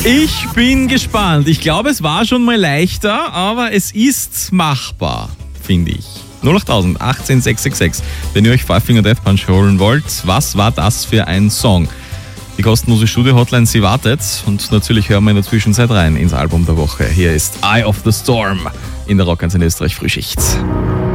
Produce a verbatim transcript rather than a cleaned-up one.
Ich bin gespannt. Ich glaube, es war schon mal leichter, aber es ist machbar, finde ich. null acht tausend achtzehn sechs sechs sechs, wenn ihr euch Five Finger Death Punch holen wollt. Was war das für ein Song? Die kostenlose Studio-Hotline, sie wartet. Und natürlich hören wir in der Zwischenzeit rein ins Album der Woche. Hier ist Eye of the Storm in der Rock eins in Österreich Frühschicht.